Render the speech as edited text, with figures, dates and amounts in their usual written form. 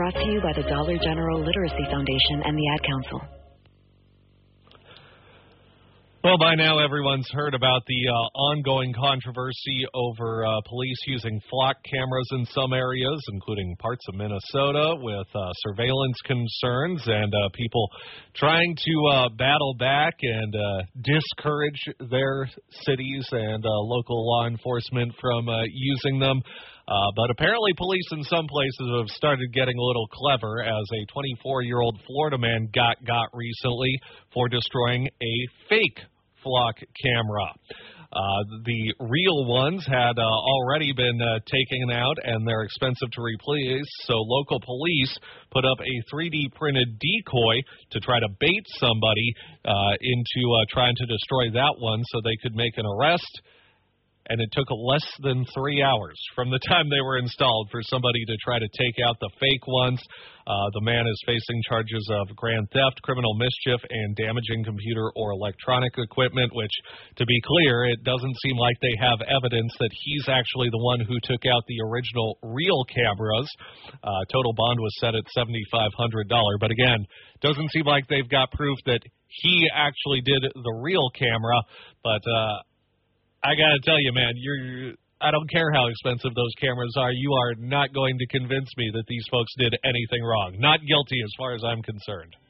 brought to you by the Dollar General Literacy Foundation and the Ad Council. Well, by now everyone's heard about the ongoing controversy over police using flock cameras in some areas, including parts of Minnesota, with surveillance concerns and people trying to battle back and discourage their cities and local law enforcement from using them. But apparently police in some places have started getting a little clever, as a 24-year-old Florida man got recently for destroying a fake flock camera. The real ones had already been taken out, and they're expensive to replace, so local police put up a 3D printed decoy to try to bait somebody into trying to destroy that one so they could make an arrest. And it took less than 3 hours from the time they were installed for somebody to try to take out the fake ones. The man is facing charges of grand theft, criminal mischief, and damaging computer or electronic equipment, which, to be clear, it doesn't seem like they have evidence that he's actually the one who took out the original real cameras. Total bond was set at $7,500. But again, doesn't seem like they've got proof that he actually did the real camera. But I got to tell you, man, I don't care how expensive those cameras are. You are not going to convince me that these folks did anything wrong. Not guilty as far as I'm concerned.